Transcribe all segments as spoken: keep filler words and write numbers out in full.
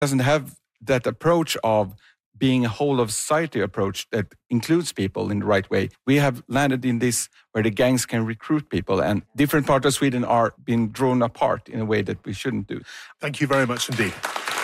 doesn't have that approach of being a whole of society approach that includes people in the right way. We have landed in this where the gangs can recruit people, and different parts of Sweden are being drawn apart in a way that we shouldn't do. Thank you very much indeed.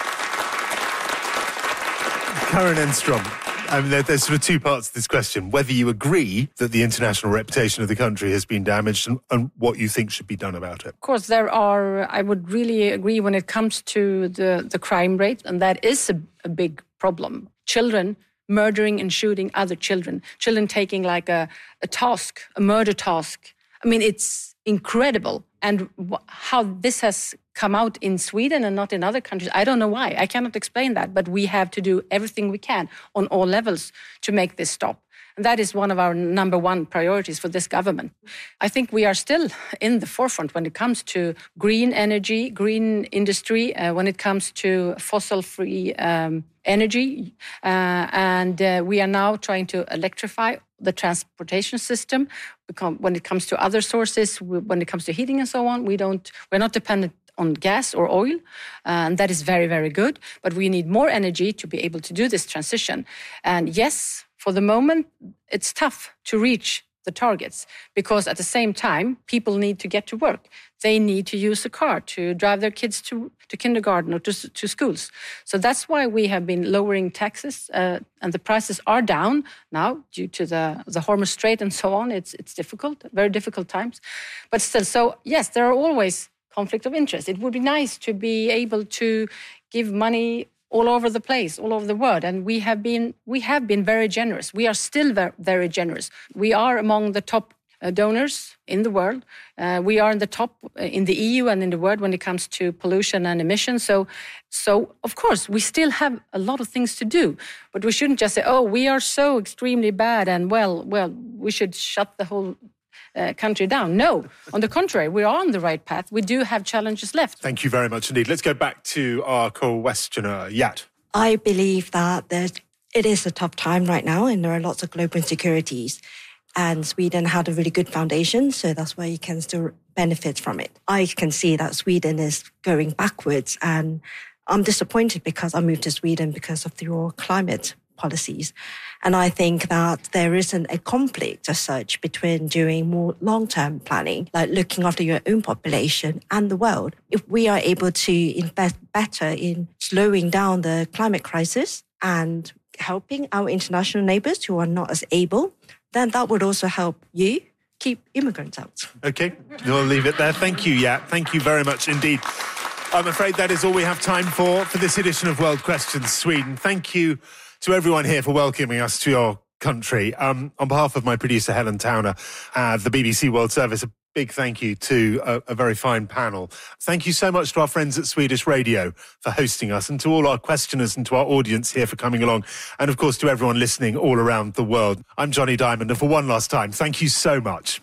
Karin Enstrom, I mean, there, there's sort of two parts to this question. Whether you agree that the international reputation of the country has been damaged and, and what you think should be done about it. Of course, there are, I would really agree when it comes to the, the crime rate, and that is a, a big problem. Children murdering and shooting other children. Children taking like a, a task, a murder task. I mean, it's incredible. And wh- how this has come out in Sweden and not in other countries, I don't know why. I cannot explain that. But we have to do everything we can on all levels to make this stop. And that is one of our number one priorities for this government. I think we are still in the forefront when it comes to green energy, green industry, uh, when it comes to fossil-free um, energy. Uh, and uh, we are now trying to electrify the transportation system. When it comes to other sources, when it comes to heating and so on, we don't, we're not dependent on gas or oil, and that is very, very good. But we need more energy to be able to do this transition. And yes, for the moment, it's tough to reach the targets because at the same time, people need to get to work. They need to use a car to drive their kids to, to kindergarten or to, to schools. So that's why we have been lowering taxes, uh, and the prices are down now due to the, the Hormuz Strait and so on. It's, it's difficult, very difficult times. But still, so yes, there are always conflict of interest. It would be nice to be able to give money all over the place, all over the world. And we have been we have been very generous. We are still very, very generous. We are among the top uh, donors in the world. Uh, we are in the top in the E U and in the world when it comes to pollution and emissions. So, so of course, we still have a lot of things to do. But we shouldn't just say, oh, we are so extremely bad and, well, well, we should shut the whole Uh, country down. No, on the contrary, we are on the right path. We do have challenges left. Thank you very much indeed. Let's go back to our co-questioner, Yat. I believe that it is a tough time right now and there are lots of global insecurities. And Sweden had a really good foundation, so that's why you can still benefit from it. I can see that Sweden is going backwards, and I'm disappointed because I moved to Sweden because of your climate policies. And I think that there isn't a conflict as such between doing more long-term planning, like looking after your own population and the world. If we are able to invest better in slowing down the climate crisis and helping our international neighbours who are not as able, then that would also help you keep immigrants out. Okay, we'll leave it there. Thank you, Yat. Thank you very much indeed. I'm afraid that is all we have time for for this edition of World Questions Sweden. Thank you to everyone here for welcoming us to your country. Um, on behalf of my producer, Helen Towner, uh, the B B C World Service, a big thank you to a, a very fine panel. Thank you so much to our friends at Swedish Radio for hosting us, and to all our questioners and to our audience here for coming along, and of course to everyone listening all around the world. I'm Johnny Diamond, and for one last time, thank you so much.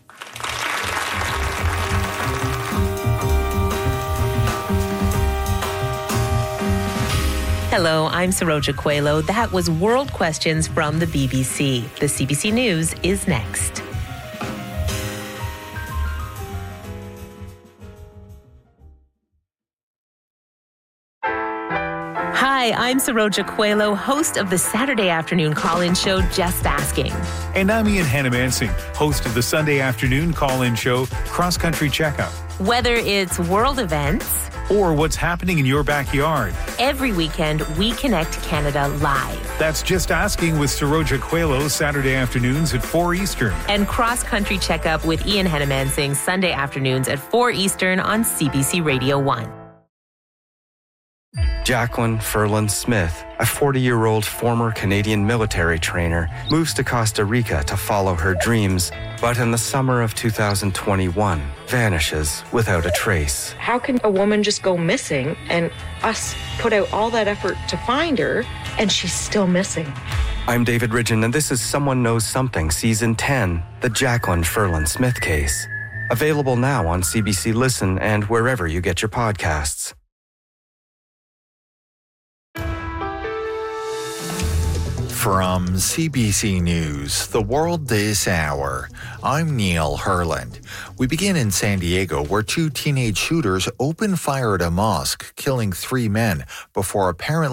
Hello, I'm Saroja Coelho. That was World Questions from the B B C. The C B C News is next. Hi, I'm Saroja Coelho, host of the Saturday afternoon call-in show, Just Asking. And I'm Ian Hannah-Mansing, host of the Sunday afternoon call-in show, Cross Country Checkup. Whether it's world events or what's happening in your backyard, every weekend we connect Canada live. That's Just Asking with Saroja Coelho, Saturday afternoons at four Eastern. And Cross Country Checkup with Ian Hannah-Mansing, Sunday afternoons at four Eastern on C B C Radio one. Jacqueline Ferland Smith, a forty-year-old former Canadian military trainer, moves to Costa Rica to follow her dreams, but in the summer of two thousand twenty-one, vanishes without a trace. How can a woman just go missing and us put out all that effort to find her and she's still missing? I'm David Ridgen, and this is Someone Knows Something, Season ten, the Jacqueline Ferland Smith case. Available now on C B C Listen and wherever you get your podcasts. From C B C News, The World This Hour, I'm Neil Herland. We begin in San Diego, where two teenage shooters opened fire at a mosque, killing three men before apparently